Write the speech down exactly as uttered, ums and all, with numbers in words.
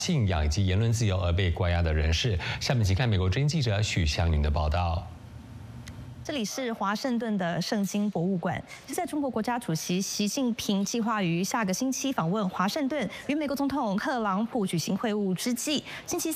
信仰以及言论自由而被关押的人士。下面请看美国之音记者许湘云的报道。 这里是华盛顿的圣经博物馆，是在中国国家主席习近平计划于下个星期访问华盛顿，与美国总统特朗普举行会晤之际，星期